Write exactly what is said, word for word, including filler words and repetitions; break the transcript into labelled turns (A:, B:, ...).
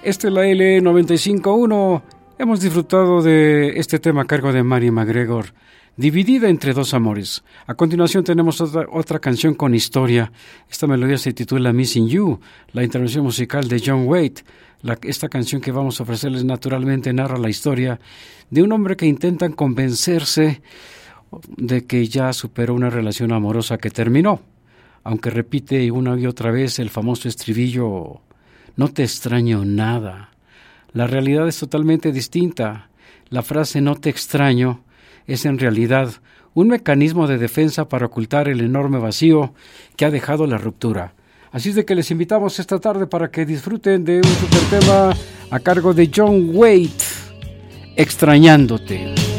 A: Esta es la L noventa y cinco punto uno. Hemos disfrutado de este tema a cargo de Mary McGregor, Dividida entre dos amores. A continuación tenemos otra, otra canción con historia. Esta melodía se titula Missing You, la intervención musical de John Waite. La, esta canción que vamos a ofrecerles naturalmente narra la historia de un hombre que intenta convencerse de que ya superó una relación amorosa que terminó, aunque repite una y otra vez el famoso estribillo: no te extraño nada. La realidad es totalmente distinta. La frase no te extraño es en realidad un mecanismo de defensa para ocultar el enorme vacío que ha dejado la ruptura. Así es de que les invitamos esta tarde para que disfruten de un super tema a cargo de John Waite, Extrañándote.